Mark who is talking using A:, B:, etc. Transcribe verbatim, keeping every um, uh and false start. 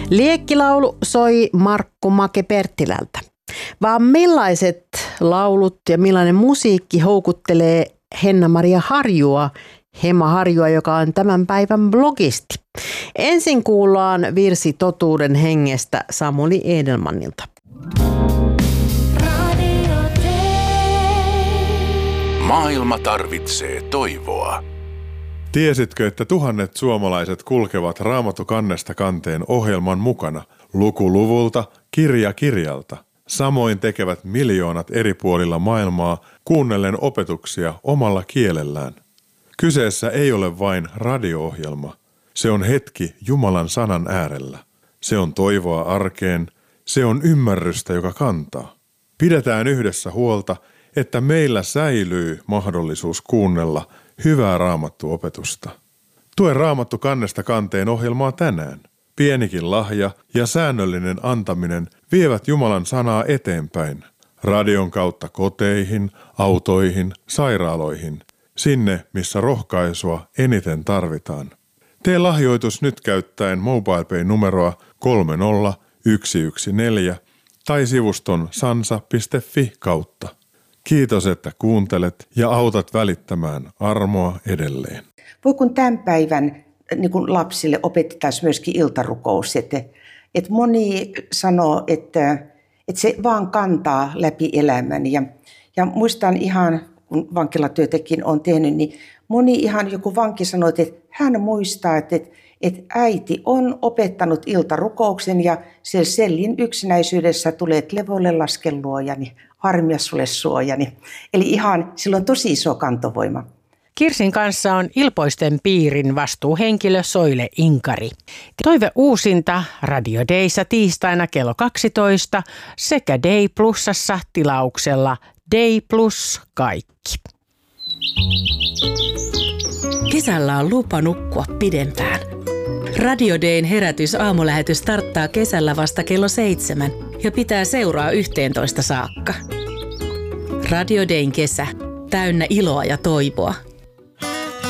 A: Liekkilaulu soi Markku Make-Perttilältä. Vaan millaiset laulut ja millainen musiikki houkuttelee Henna-Maria Harjua, Hemma Harjua, joka on tämän päivän blogisti. Ensin kuullaan virsi Totuuden hengestä Samuli Edelmanilta.
B: Maailma tarvitsee toivoa.
C: Tiesitkö, että tuhannet suomalaiset kulkevat Raamattu kannesta kanteen ohjelman mukana, luku luvulta, kirja kirjalta? Samoin tekevät miljoonat eri puolilla maailmaa kuunnellen opetuksia omalla kielellään. Kyseessä ei ole vain radio-ohjelma. Se on hetki Jumalan sanan äärellä. Se on toivoa arkeen. Se on ymmärrystä, joka kantaa. Pidetään yhdessä huolta, että meillä säilyy mahdollisuus kuunnella hyvää raamattuopetusta. Tue Raamattu kannesta kanteen ohjelmaa tänään. Pienikin lahja ja säännöllinen antaminen vievät Jumalan sanaa eteenpäin. Radion kautta koteihin, autoihin, sairaaloihin. Sinne, missä rohkaisua eniten tarvitaan. Tee lahjoitus nyt käyttäen MobilePay-numeroa kolme nolla yksi yksi neljä tai sivuston sansa piste fi kautta. Kiitos, että kuuntelet ja autat välittämään armoa edelleen.
D: Voi kun tämän päivän niin kun lapsille opetettaisiin myöskin iltarukous. Että, että moni sanoo, että, että se vaan kantaa läpi elämän. Ja, ja muistan ihan, kun vankilatyötäkin on tehnyt, niin moni ihan joku vanki sanoi, että hän muistaa, että, että äiti on opettanut iltarukouksen ja siellä sellin yksinäisyydessä tulee, että levolle lasken luojani, armia sulle suojani. Eli ihan sillä on tosi iso kantovoima.
E: Kirsin kanssa on Ilpoisten piirin vastuuhenkilö Soile Inkari. Toive uusinta Radio Dayssa tiistaina kello kaksitoista sekä Day Plusassa tilauksella Day Plus kaikki.
F: Kesällä on lupa nukkua pidempään. Radio Dayn herätys aamulähetys starttaa kesällä vasta kello seitsemän ja pitää seuraa yhteentoista saakka. Radio Dayn kesä, täynnä iloa ja toivoa.